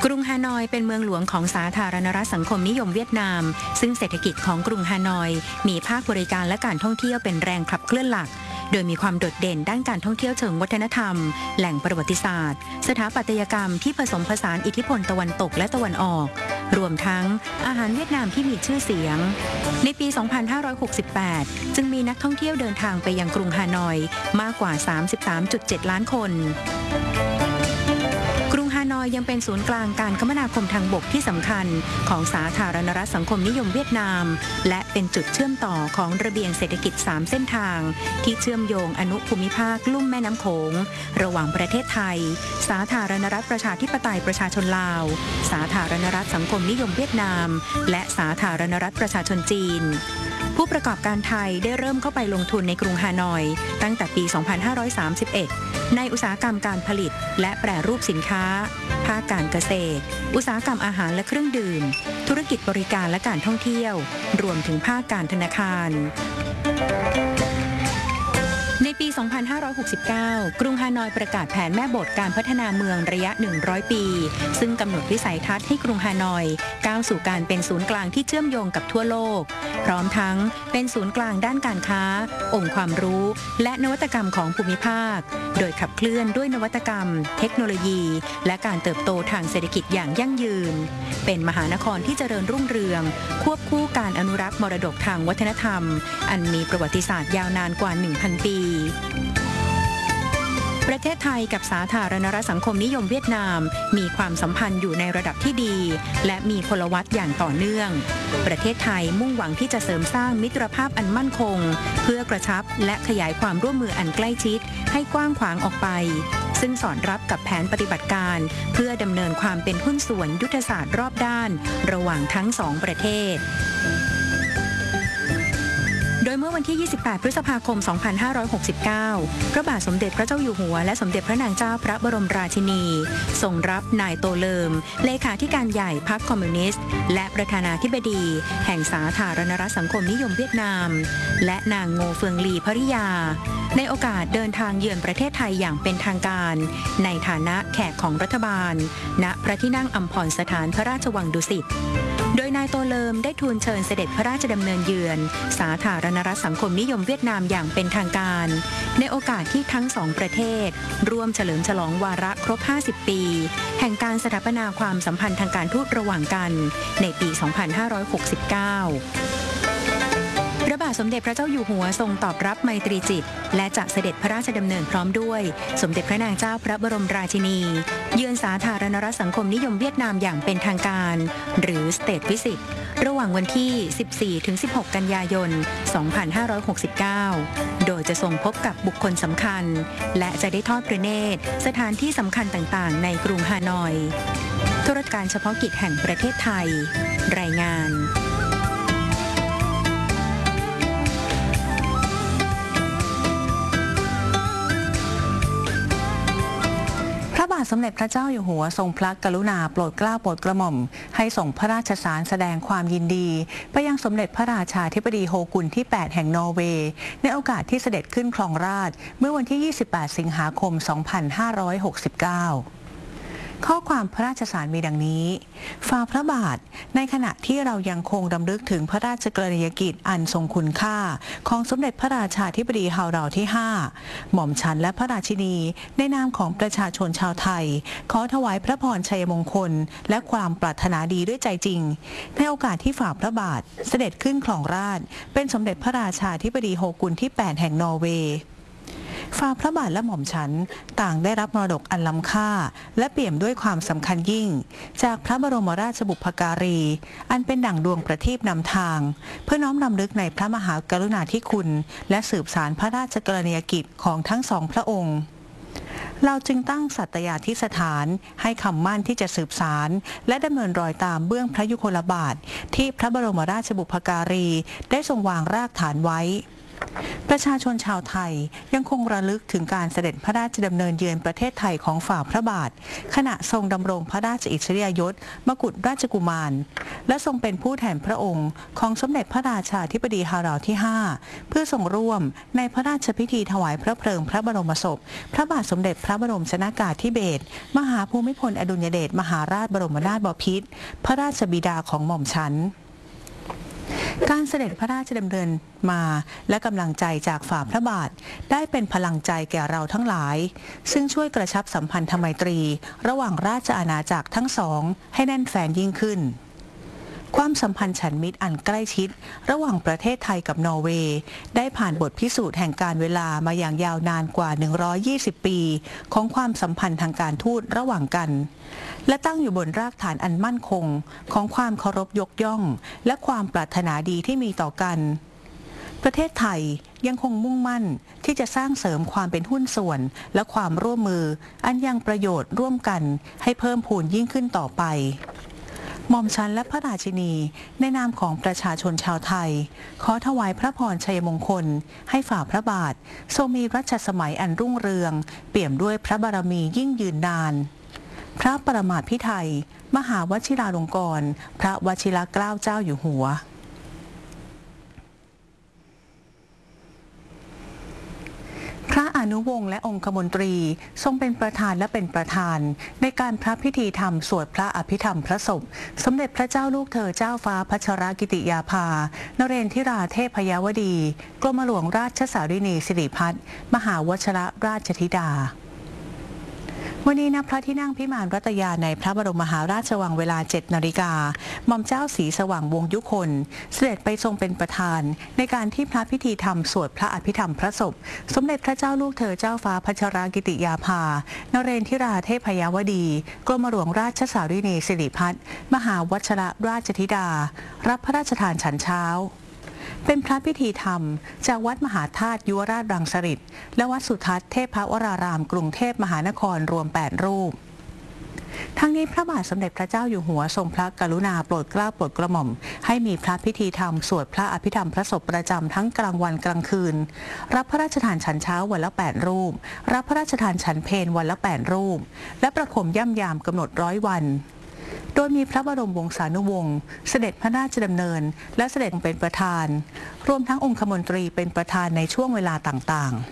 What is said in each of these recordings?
กรุงฮานอยเป็นเมืองหลวงของสาธารณรัฐสังคมนิยมเวียดนามซึ่งเศรษฐกิจของกรุงฮานอยมีภาคบริการและการท่องเที่ยวเป็นแรงขับเคลื่อนหลักโดยมีความโดดเด่นด้านการท่องเที่ยวเชิงวัฒนธรรมแหล่งประวัติศาสตร์สถาปัตยกรรมที่ผสมผสานอิทธิพลตะวันตกและตะวันออกรวมทั้งอาหารเวียดนามที่มีชื่อเสียงในปี 2568 จึงมีนักท่องเที่ยวเดินทางไปยังกรุงฮานอยมากกว่า 33.7 ล้านคนฮานอยยังเป็นศูนย์กลางการคมนาคมทางบกที่สำคัญของสาธารณรัฐสังคมนิยมเวียดนามและเป็นจุดเชื่อมต่อของระเบียงเศรษฐกิจ3เส้นทางที่เชื่อมโยงอนุภูมิภาคลุ่มแม่น้ำโขงระหว่างประเทศไทยสาธารณรัฐประชาธิปไตยประชาชนลาวสาธารณรัฐสังคมนิยมเวียดนามและสาธารณรัฐประชาชนจีนผู้ประกอบการไทยได้เริ่มเข้าไปลงทุนในกรุงฮานอยตั้งแต่ปี 2531 ในอุตสาหกรรมการผลิตและแปรรูปสินค้าภาคการเกษตรอุตสาหกรรมอาหารและเครื่องดื่มธุรกิจบริการและการท่องเที่ยวรวมถึงภาคการธนาคารในปี 2569 กรุงฮานอยประกาศแผนแม่บทการพัฒนาเมืองระยะ 100 ปี ซึ่งกำหนดวิสัยทัศน์ให้กรุงฮานอยก้าวสู่การเป็นศูนย์กลางที่เชื่อมโยงกับทั่วโลกพร้อมทั้งเป็นศูนย์กลางด้านการค้าองค์ความรู้และนวัตกรรมของภูมิภาคโดยขับเคลื่อนด้วยนวัตกรรมเทคโนโลยีและการเติบโตทางเศรษฐกิจอย่างยั่งยืนเป็นมหานครที่เจริญรุ่งเรืองควบคู่การอนุรักษ์มรดกทางวัฒนธรรมอันมีประวัติศาสตร์ยาวนานกว่า 1,000 ปีประเทศไทยกับสาธารณรัฐสังคมนิยมเวียดนามมีความสัมพันธ์อยู่ในระดับที่ดีและมีพลวัตอย่างต่อเนื่องประเทศไทยมุ่งหวังที่จะเสริมสร้างมิตรภาพอันมั่นคงเพื่อกระชับและขยายความร่วมมืออันใกล้ชิดให้กว้างขวางออกไปซึ่งสอดรับกับแผนปฏิบัติการเพื่อดำเนินความเป็นหุ้นส่วนยุทธศาสตร์รอบด้านระหว่างทั้งสองประเทศโดยเมื่อวันที่ 28 พฤษภาคม 2569 พระบาทสมเด็จพระเจ้าอยู่หัวและสมเด็จพระนางเจ้าพระบรมราชินีทรงรับนายโตเลิมเลขาธิการใหญ่พรรคคอมมิวนิสต์และประธานาธิบดีแห่งสาธารณรัฐสังคมนิยมเวียดนามและนางโงเฟืองลีภริยาในโอกาสเดินทางเยือนประเทศไทยอย่างเป็นทางการในฐานะแขกของรัฐบาลณพระที่นั่งอัมพรสถานพระราชวังดุสิตโดยนายโตเลิมได้ทูลเชิญเสด็จพระราชดำเนินเยือนสาธารณรัฐสังคมนิยมเวียดนามอย่างเป็นทางการในโอกาสที่ทั้งสองประเทศร่วมเฉลิมฉลองวาระครบ 50 ปีแห่งการสถาปนาความสัมพันธ์ทางการทูตระหว่างกันในปี 2569พระบาทสมเด็จพระเจ้าอยู่หัวทรงตอบรับไมตรีจิตและจะเสด็จพระราชดำเนินพร้อมด้วยสมเด็จพระนางเจ้าพระบรมราชินีเยือนสาธารณรัฐสังคมนิยมเวียดนามอย่างเป็นทางการหรือ State Visit ระหว่างวันที่ 14-16 กันยายน 2569 โดยจะทรงพบกับบุคคลสำคัญและจะได้ทอดพระเนตรสถานที่สำคัญต่างๆในกรุงฮานอยธุรการเฉพาะกิจแห่งประเทศไทยรายงานพระบาทสมเด็จพระเจ้าอยู่หัวทรงพระกรุณาโปรดเกล้าโปรดกระหม่อมให้ส่งพระราชสารแสดงความยินดีไปยังสมเด็จพระราชาธิบดีโฮกุนที่ 8 แห่งนอร์เวย์ในโอกาสที่เสด็จขึ้นครองราชย์เมื่อวันที่ 28 สิงหาคม 2569ข้อความพระราชสารมีดังนี้ฝ่าพระบาทในขณะที่เรายังคงรำลึกถึงพระราชกรณียกิจอันทรงคุณค่าของสมเด็จพระราชาธิบดีเฮาเราที่ 5 หม่อมฉันและพระราชินีในนามของประชาชนชาวไทยขอถวายพระพรชัยมงคลและความปรารถนาดีด้วยใจจริงในโอกาสที่ฝ่าพระบาทเสด็จขึ้นครองราชย์เป็นสมเด็จพระราชาธิบดีโฮกุนที่ 8 แห่งนอร์เวย์ฝ่าพระบาทและหม่อมฉันต่างได้รับมรดกอันล้ำค่าและเปี่ยมด้วยความสำคัญยิ่งจากพระบรมราชบุพการีอันเป็นดั่งดวงประทีปนำทางเพื่อน้อมรำลึกในพระมหากรุณาธิคุณและสืบสานพระราชกรณียกิจของทั้งสองพระองค์เราจึงตั้งสัตยาธิสถานให้คำมั่นที่จะสืบสารและดำเนินรอยตามเบื้องพระยุคลบาทที่พระบรมราชบุพการีได้ทรงวางรากฐานไว้ประชาชนชาวไทยยังคงระลึกถึงการเสด็จพระราชดำเนินเยือนประเทศไทยของฝ่าพระบาทขณะทรงดำรงพระราชอิสริยยศมกุฎราชกุมารและทรงเป็นผู้แทนพระองค์ของสมเด็จพระราชาธิบดีฮาราวที่ 5เพื่อทรงร่วมในพระราชพิธีถวายพระเพลิงพระบรมศพพระบาทสมเด็จพระบรมชนากาธิเบศรมหาภูมิพลอดุลยเดชมหาราชบรมนาถบพิตรพระราชบิดาของหม่อมฉันการเสด็จพระราชดำเนินมาและกำลังใจจากฝ่าพระบาทได้เป็นพลังใจแก่เราทั้งหลายซึ่งช่วยกระชับสัมพันธไมตรีระหว่างราชอาณาจักรทั้งสองให้แน่นแฟ้นยิ่งขึ้นความสัมพันธ์ฉันมิตรอันใกล้ชิดระหว่างประเทศไทยกับนอร์เวย์ได้ผ่านบทพิสูจน์แห่งการเวลามาอย่างยาวนานกว่า120ปีของความสัมพันธ์ทางการทูตระหว่างกันและตั้งอยู่บนรากฐานอันมั่นคงของความเคารพยกย่องและความปรารถนาดีที่มีต่อกันประเทศไทยยังคงมุ่งมั่นที่จะสร้างเสริมความเป็นหุ้นส่วนและความร่วมมืออันยังประโยชน์ร่วมกันให้เพิ่มพูนยิ่งขึ้นต่อไปหม่อมฉันและพระราชินีในนามของประชาชนชาวไทยขอถวายพระพรชัยมงคลให้ฝ่าพระบาททรงมีรัชสมัยอันรุ่งเรืองเปี่ยมด้วยพระบารมียิ่งยืนนานพระประมาภิไธยมหาวชิราลงกรณ์พระวชิรเกล้าเจ้าอยู่หัวพระอนุวงศ์และองคมนตรีทรงเป็นประธานและเป็นประธานในการพระพิธีธรรมสวดพระอภิธรรมพระศพสมเด็จพระเจ้าลูกเธอเจ้าฟ้าพัชรกิติยาภานเรนทิราเทพยวดีกรมหลวงราชสารินีสิริพัฒน์มหาวชิรราชธิดาวันนี้ณพระที่นั่งพิมานรัตยาในพระบรมมหาราชวังเวลา 7 นาฬิกาหม่อมเจ้าศรีสว่างวงศ์ยุคนเสด็จไปทรงเป็นประธานในการที่พระพิธีธรรมสวดพระอภิธรรมพระศพสมเด็จพระเจ้าลูกเธอเจ้าฟ้าพัชรกิติยาภานเรนทิราเทพยวดีกรมหลวงราชสารินีสิริพัฒน์มหาวชิรราชธิดารับพระราชทานฉันเช้าเป็นพระพิธีธรรมจากวัดมหาธาตุยุวราชรังสฤษฎ์และวัดสุทัศน์เทพวรารามกรุงเทพมหานครรวม8รูปทั้งนี้พระบาทสมเด็จพระเจ้าอยู่หัวทรงพระกรุณาโปรดเกล้าโปรดกระหม่อมให้มีพระพิธีธรรมสวดพระอภิธรรมพระศพประจำทั้งกลางวันกลางคืนรับพระราชทานฉันเช้าวันละ8รูปรับพระราชทานฉันเพลวันละ8รูปและประคมย่ำยามกำหนด100 วันโดยมีพระบรมวงศานุวงศ์เสด็จพระราชดำเนินและเสด็จเป็นประธานรวมทั้งองคมนตรีเป็นประธานในช่วงเวลาต่างๆ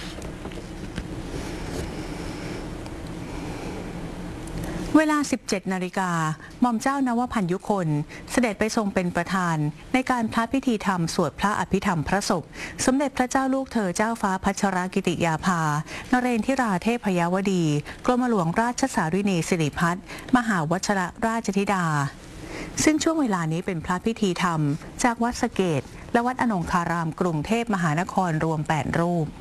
เวลา 17 นาฬิกาหม่อมเจ้านวพันธ์ยุคนเสด็จไปทรงเป็นประธานในการพระพิธีธรรมสวดพระอภิธรรมพระศพสมเด็จพระเจ้าลูกเธอเจ้าฟ้าพัชรกิติยาภานเรนทิราเทพยวดีกรมหลวงราชสารินีสิริพัฒน์มหาวชิรราชธิดาซึ่งช่วงเวลานี้เป็นพระพิธีธรรมจากวัดสะเกษและวัดอนงคารามกรุงเทพมหานครรวม8รูป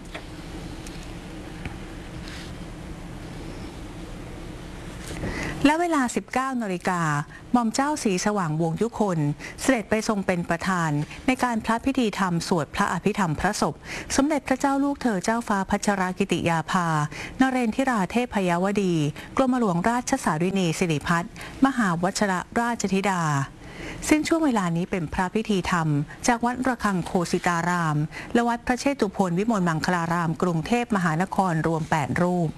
และเวลา 19 นาฬิกาหม่อมเจ้าศรีสว่างวงศ์ยุคนเสด็จไปทรงเป็นประธานในการพระพิธีธรรมสวดพระอภิธรรมพระศพสมเด็จพระเจ้าลูกเธอเจ้าฟ้าพัชรกิติยาภานเรนทิราเทพยวดีกรมหลวงราชสารินีสิริพัฒน์มหาวชิรราชธิดาซึ่งช่วงเวลานี้เป็นพระพิธีธรรมจากวัดระฆังโคสิตารามและวัดพระเชตุพนวิมลมังคลารามกรุงเทพมหานครรวม8รูป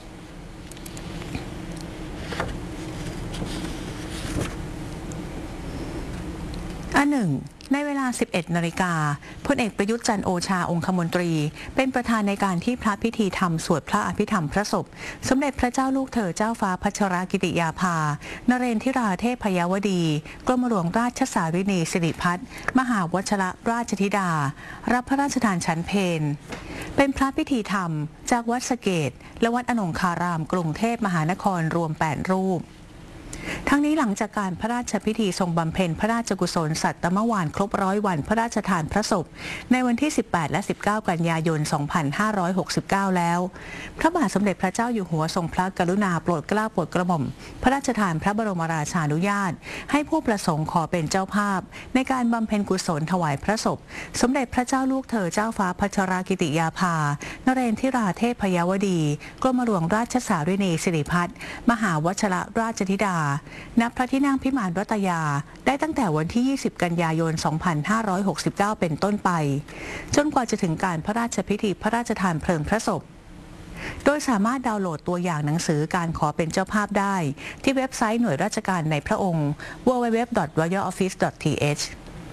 ในเวลา 11 นาฬิกาพลเอกประยุทธ์จันทร์โอชาองคมนตรีเป็นประธานในการที่พระพิธีธรรมสวดพระอภิธรรมพระศพสมเด็จพระเจ้าลูกเธอเจ้าฟ้าพัชรกิติยาภานเรนทิราเทพยวดีกรมหลวงราชสารินีสิริพัฒน์มหาวชิรราชธิดารับพระราชทานฉันเพลเป็นพระพิธีธรรมจากวัดสะเกษและวัดอนงคารามกรุงเทพมหานครรวม8รูปทั้งนี้หลังจากการพระราชพิธีทรงบำเพ็ญพระราชกุศลสัตตมวานครบ100 วันพระราชทานพระศพในวันที่ 18 และ 19 กันยายน 2569 แล้วพระบาทสมเด็จพระเจ้าอยู่หัวทรงพระกรุณาโปรดเกล้าโปรดกระหม่อมพระราชทานพระบรมราชานุญาตให้ผู้ประสงค์ขอเป็นเจ้าภาพในการบำเพ็ญกุศลถวายพระศพสมเด็จพระเจ้าลูกเธอเจ้าฟ้าพัชรกิติยาภานเรนทิราเทพยวดีกรมหลวงราชสารินีสิริพัฒน์มหาวชิรราชธิดาณพระที่นั่งพิมานรัตยาได้ตั้งแต่วันที่ 20 กันยายน 2569 เป็นต้นไปจนกว่าจะถึงการพระราชพิธีพระราชทานเพลิงพระศพโดยสามารถดาวน์โหลดตัวอย่างหนังสือการขอเป็นเจ้าภาพได้ที่เว็บไซต์หน่วยราชการในพระองค์ www.royaloffice.th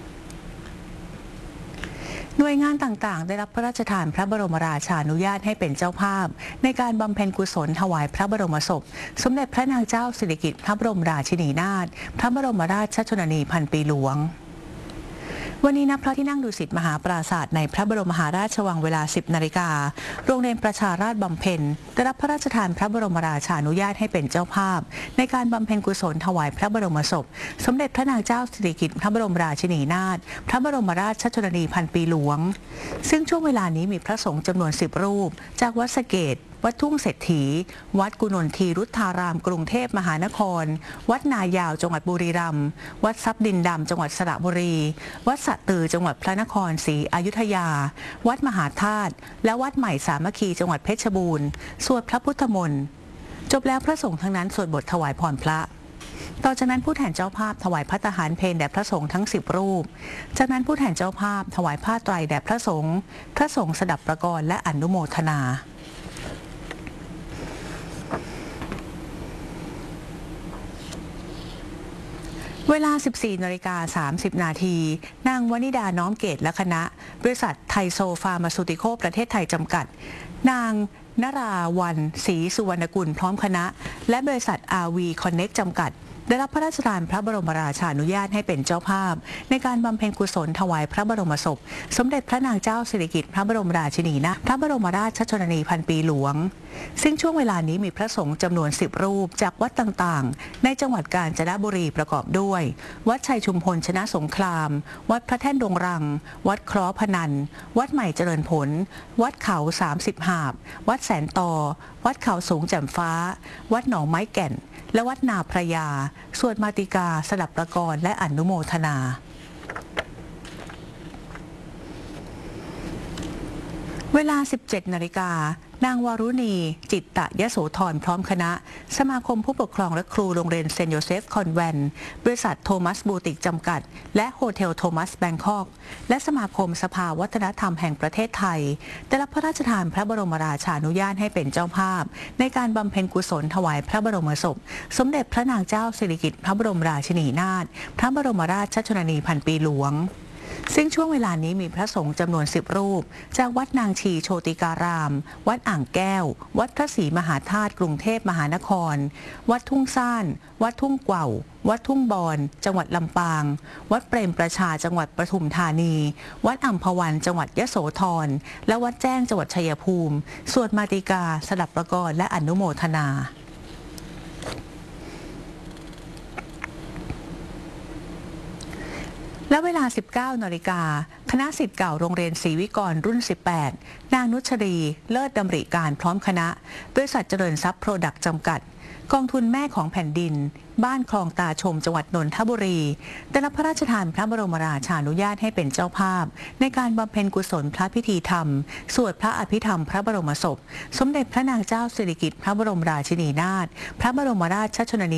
หน่วยงานต่างๆได้รับพระราชทานพระบรมราชานุญาตให้เป็นเจ้าภาพในการบำเพ็ญกุศลถวายพระบรมศพสมเด็จพระนางเจ้าสิริกิติ์พระบรมราชินีนาถพระบรมราชชนนีพันปีหลวงวันนี้ณพระที่นั่งดุสิตมหาปราสาทในพระบรมมหาราชวังเวลา 10 นาฬิกาโรงเรียนประชาราษฎร์บำเพ็ญได้รับพระราชทานพระบรมราชานุญาตให้เป็นเจ้าภาพในการบำเพ็ญกุศลถวายพระบรมศพสมเด็จพระนางเจ้าสิริกิติ์พระบรมราชินีนาถพระบรมราชชนนีพันปีหลวงซึ่งช่วงเวลานี้มีพระสงฆ์จำนวน 10 รูปจากวัดสะเกษวัดทุ่งเศรษฐีวัดกุนนทีรุทธารามกรุงเทพมหานครวัดนายาวจังหวัดบุรีรัมย์วัดทรัพย์ดินดำจังหวัดสระบุรีวัดสะตือจังหวัดพระนครศรีอยุธยาวัดมหาธาตุและวัดใหม่สามัคคีจังหวัดเพชรบูรณ์สวดพระพุทธมนต์จบแล้วพระสงฆ์ทั้งนั้นสวดบทถวายพรพระต่อจากนั้นผู้แทนเจ้าภาพถวายภัตตาหารเพลแด่พระสงฆ์ทั้ง 10 รูปจากนั้นผู้แทนเจ้าภาพถวายผ้าไตรแด่พระสงฆ์สดับประกรณ์และอนุโมทนาเวลา 14:30 น.นางวนิดาน้อมเกตและคณะบริษัทไทโซฟาร์มาซูติโคประเทศไทยจำกัดนางนราวันศรีสุวรรณกุลพร้อมคณะและบริษัท RV Connect จำกัดได้รับพระราชทานพระบรมราชานุญาตให้เป็นเจ้าภาพในการบำเพ็ญกุศลถวายพระบรมศพสมเด็จพระนางเจ้าสิริกิติ์พระบรมราชินีนาถพระบรมราชชนนีพันปีหลวงซึ่งช่วงเวลานี้มีพระสงฆ์จำนวน 10 รูปจากวัดต่างๆในจังหวัดกาญจนบุรีประกอบด้วยวัดชัยชุมพลชนะสงครามวัดพระแท่นดงรังวัดเคราะห์พนันวัดใหม่เจริญผลวัดเขา30 หาบวัดแสนตอวัดเขาสูงแจ่มฟ้าวัดหนองไม้แก่นและวัดนาพระยาสวดมาติกาสดับประกรณ์และอนุโมทนาเวลา 17 นาฬิกานางวารุณีจิตตยโสธรพร้อมคณะสมาคมผู้ปกครองและครูโรงเรียนเซนต์โยเซฟคอนแวนต์บริษัทโทมัสบูติกจำกัดและโฮเทลโทมัสแบงคอกและสมาคมสภาวัฒนธรรมแห่งประเทศไทยได้รับพระราชทานพระบรมราชานุญาตให้เป็นเจ้าภาพในการบำเพ็ญกุศลถวายพระบรมศพสมเด็จพระนางเจ้าสิริกิติ์พระบรมราชินีนาถพระบรมราชชนนีพันปีหลวงซึ่งช่วงเวลานี้มีพระสงฆ์จำนวน 10 รูปจากวัดนางชีโชติการามวัดอ่างแก้ววัดพระศรีมหาธาตุกรุงเทพมหานครวัดทุ่งซ่านวัดทุ่งกว่าววัดทุ่งบอนจังหวัดลำปางวัดเปรมประชาจังหวัดปทุมธานีวัดอัมพวันจังหวัดยโสธรและวัดแจ้งจังหวัดชัยภูมิสวดมาติกาสดับประกรณ์และอนุโมทนาและเวลา 19 นาฬิกาคณะศิษย์เก่าโรงเรียนศรีวิกรรุ่น 18 นางนุชรีเลิศดำริการพร้อมคณะบริษัทเจริญทรัพย์โปรดักต์จำกัดกองทุนแม่ของแผ่นดินบ้านคลองตาชมจังหวัดนนทบุรีได้รับพระราชทานพระบรมราชานุญาตให้เป็นเจ้าภาพในการบำเพ็ญกุศลพระพิธีธรรมสวดพระอภิธรรมพระบรมศพสมเด็จพระนางเจ้าสิริกิติ์พระบรมราชินีนาถพระบรมราชชนนี